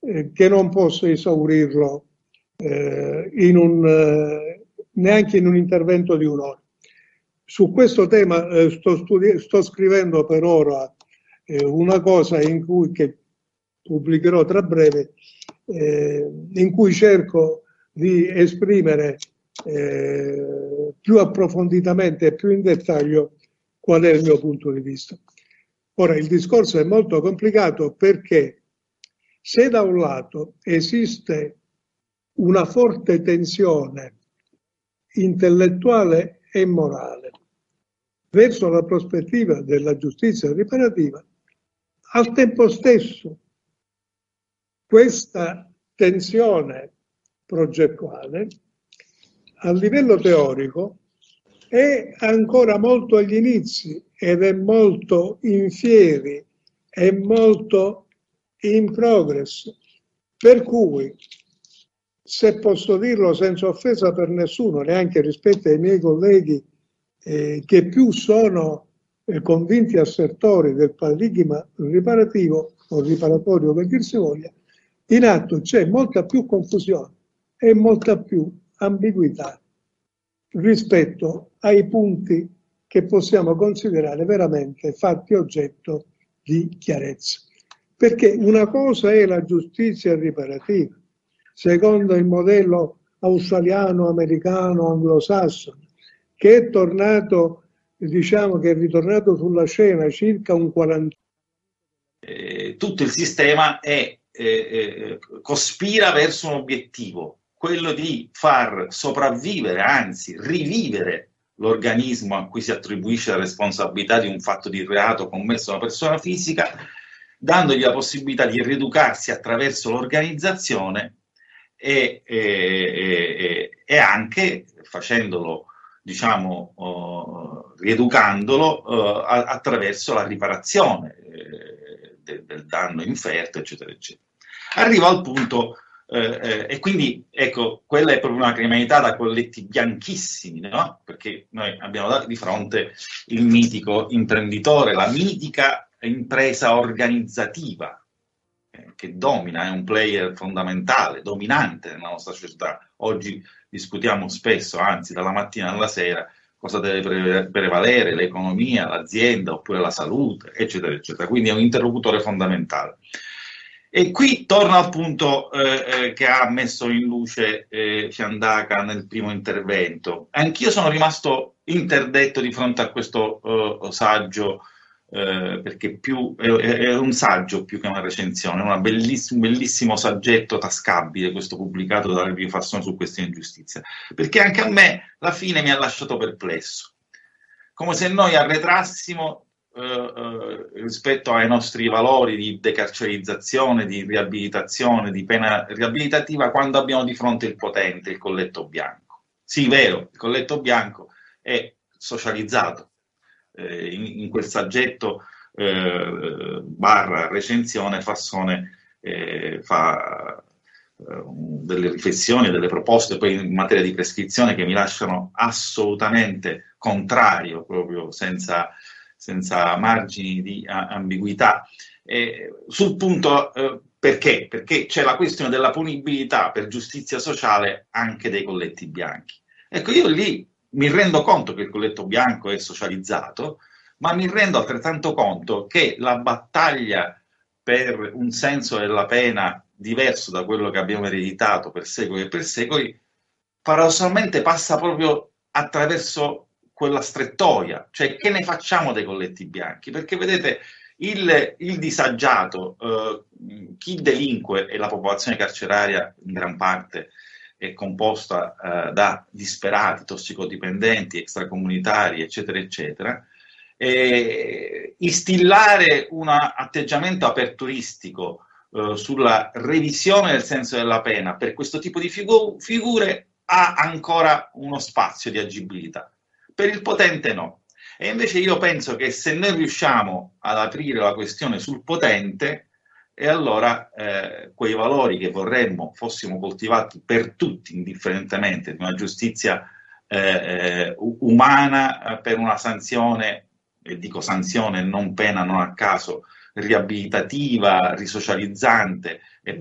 che non posso esaurirlo neanche in un intervento di un'ora. Su questo tema sto scrivendo per ora una cosa che pubblicherò tra breve, in cui cerco di esprimere più approfonditamente e più in dettaglio qual è il mio punto di vista. Ora, il discorso è molto complicato perché se da un lato esiste una forte tensione intellettuale e morale verso la prospettiva della giustizia riparativa, al tempo stesso questa tensione progettuale a livello teorico è ancora molto agli inizi ed è molto in fieri, è molto in progress, per cui, se posso dirlo senza offesa per nessuno, neanche rispetto ai miei colleghi che più sono convinti assertori del paradigma riparativo o riparatorio, per dir si voglia, in atto c'è molta più confusione e molta più ambiguità rispetto ai punti che possiamo considerare veramente fatti oggetto di chiarezza. Perché una cosa è la giustizia riparativa, secondo il modello australiano, americano, anglosassone, che è tornato, diciamo che è ritornato sulla scena circa un 40 anni. Tutto il sistema cospira verso un obiettivo, quello di far sopravvivere, anzi rivivere l'organismo a cui si attribuisce la responsabilità di un fatto di reato commesso da una persona fisica, dandogli la possibilità di rieducarsi attraverso l'organizzazione e anche facendolo, diciamo, rieducandolo attraverso la riparazione del danno inferto, eccetera, eccetera. Arrivo al punto, e quindi, ecco, quella è proprio una criminalità da colletti bianchissimi, no? Perché noi abbiamo di fronte il mitico imprenditore, la mitica impresa organizzativa, che domina, è un player fondamentale, dominante nella nostra società. Oggi discutiamo spesso, anzi dalla mattina alla sera, cosa deve prevalere, l'economia, l'azienda oppure la salute, eccetera, eccetera. Quindi è un interlocutore fondamentale. E qui torno al punto che ha messo in luce Fiandaca nel primo intervento. Anch'io sono rimasto interdetto di fronte a questo saggio, perché è un saggio più che una recensione, è un bellissimo saggetto tascabile, questo pubblicato dalla Revue Fasson su questione di giustizia, perché anche a me la fine mi ha lasciato perplesso, come se noi arretrassimo rispetto ai nostri valori di decarcerizzazione, di riabilitazione, di pena riabilitativa, quando abbiamo di fronte il potente, il colletto bianco. Sì, vero, il colletto bianco è socializzato. In quel saggetto barra recensione Fassone fa delle riflessioni, delle proposte poi in materia di prescrizione che mi lasciano assolutamente contrario, proprio senza margini di ambiguità. Sul punto, perché? Perché c'è la questione della punibilità per giustizia sociale anche dei colletti bianchi. Ecco, io lì mi rendo conto che il colletto bianco è socializzato, ma mi rendo altrettanto conto che la battaglia per un senso della pena diverso da quello che abbiamo ereditato per secoli, paradossalmente passa proprio attraverso quella strettoia, cioè che ne facciamo dei colletti bianchi? Perché vedete, il disagiato, chi delinque e la popolazione carceraria in gran parte è composta da disperati, tossicodipendenti, extracomunitari, eccetera, eccetera, instillare un atteggiamento aperturistico sulla revisione del senso della pena per questo tipo di figure ha ancora uno spazio di agibilità. Per il potente no. E invece io penso che se noi riusciamo ad aprire la questione sul potente, e allora quei valori che vorremmo fossimo coltivati per tutti, indifferentemente, di una giustizia umana per una sanzione, e dico sanzione, non pena, non a caso, riabilitativa, risocializzante e